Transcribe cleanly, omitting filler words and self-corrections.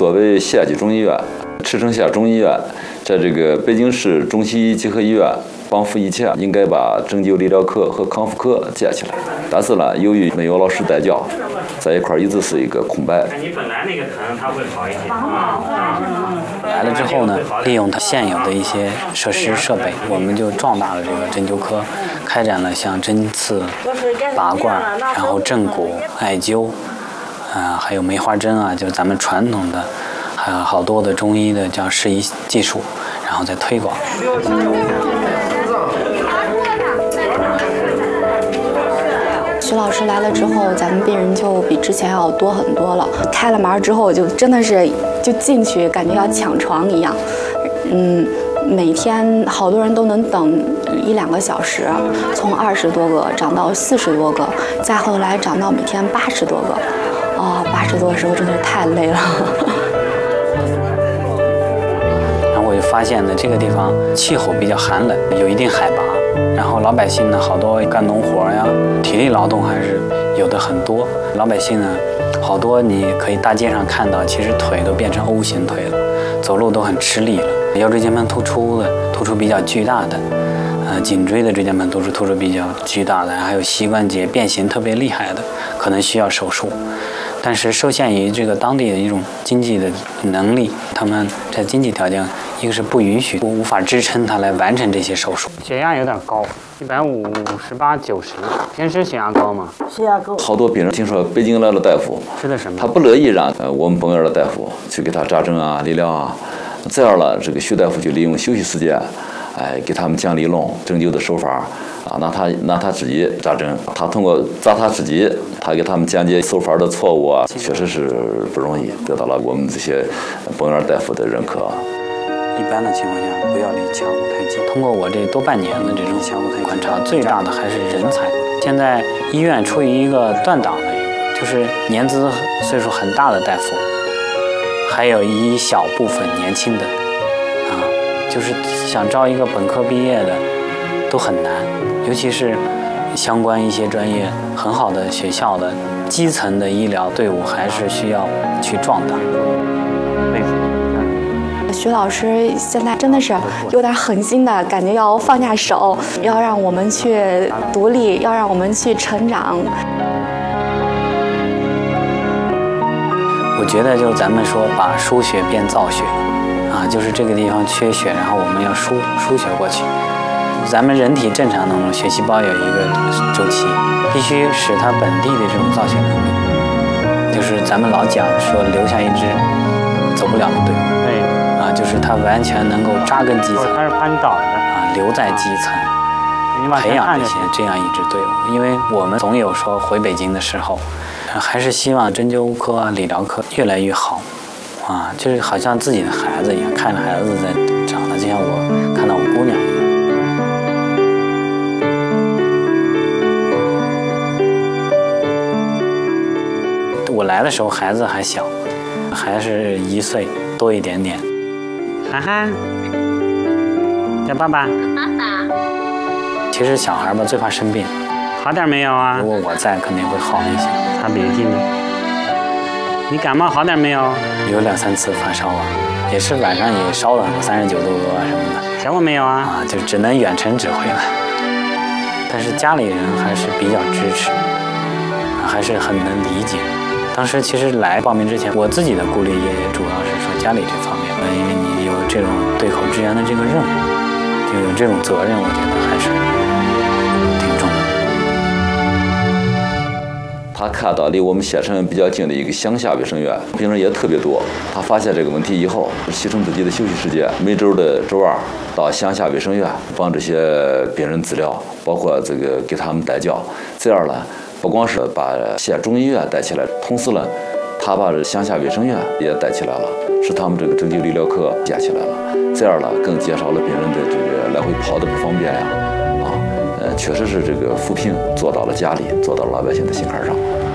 所谓县级中医院、赤城县中医院，在这个北京市中西医结合医院帮扶一切，应该把针灸理疗科和康复科接起来。但是呢，由于没有老师带教，在一块一直是一个空白。 你本来那个疼，它会好一些。 来了之后呢，利用它现有的一些设施设备，我们就壮大了这个针灸科，开展了像针刺、拔罐，然后正骨、艾灸，还有梅花针啊，就是咱们传统的，还有好多的中医的叫适宜技术，然后再推广。 徐老师来了之后，咱们病人就比之前要多很多了。开了门之后，就真的是就进去，感觉要抢床一样。每天好多人都能等1-2个小时，从20多个涨到40多个，再后来涨到每天80多个。80多的时候真的是太累了。 然后我就发现呢，这个地方气候比较寒冷，有一定海拔。然后老百姓呢，好多干农活呀，体力劳动还是有的很多。老百姓呢，好多你可以大街上看到，其实腿都变成 O 型腿了，走路都很吃力了。腰椎间盘突出比较巨大的，颈椎的椎间盘突出比较巨大的，还有膝关节变形特别厉害的，可能需要手术。但是受限于这个当地的一种经济的能力，他们在经济条件，一个是不允许，无法支撑他来完成这些手术。血压有点高，158、90，平时血压高吗？ 血压高。 好多病人听说北京来了大夫， 吃的什么？ 他不乐意让我们本院的大夫去给他扎针啊、理疗啊，这样了，这个徐大夫就利用休息时间，给他们讲理论、针灸的手法。拿他自己扎针，他通过扎他自己，他给他们讲解手法的错误啊，确实是不容易，得到了我们这些本院大夫的认可。 一般的情况下，不要离腔骨太近。通过我这多半年的这种腔骨太观察，最大的还是人才。现在医院处于一个断档的就是年资岁数很大的大夫，还有一小部分年轻的，就是想招一个本科毕业的都很难。尤其是相关一些专业很好的学校的基层的医疗队伍，还是需要去壮大。 徐老师现在真的是有点狠心的感觉，要放下手，要让我们去独立，要让我们去成长。 我觉得就是咱们说把输血变造血，就是这个地方缺血，然后我们要输血过去。咱们人体正常的血细胞有一个周期，必须使它本地的这种造血能力，就是咱们老讲说留下一支走不了的队伍，对，就是它完全能够扎根基层， 它是攀倒的留在基层，培养这样一支队伍。因为我们总有说回北京的时候，还是希望针灸科啊、理疗科越来越好，就是好像自己的孩子一样，看着孩子在长大，就像我看到我姑娘一样。我来的时候孩子还小，还是1岁多一点点。涵涵，叫爸爸。爸爸。其实小孩吧最怕生病，好点没有啊？如果我在，肯定会好一些。擦鼻涕呢？你感冒好点没有？有2-3次发烧啊，也是晚上也烧了39度多什么的。想我没有啊？就只能远程指挥了。但是家里人还是比较支持，还是很能理解。当时其实来报名之前，我自己的顾虑也主要是说家里这方面，因为你有这种对口支援的这个任务，就有这种责任，我觉得还是挺重的。他看到离我们县城比较近的一个乡下卫生院，病人也特别多。他发现这个问题以后，牺牲自己的休息时间，每周的周2到乡下卫生院帮这些病人治疗，包括这个给他们带教，这样呢。不光是把县中医院带起来，同时呢，他把乡下卫生院也带起来了，使他们这个针灸理疗科建起来了。这样呢，更减少了病人的这个来回跑的不方便呀。确实是这个扶贫做到了家里，做到了老百姓的心坎上。